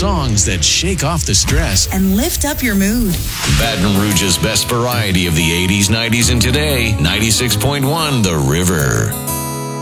songs that shake off the stress and lift up your mood. Baton Rouge's best variety of the 80s, 90s, and today. 96.1 The River.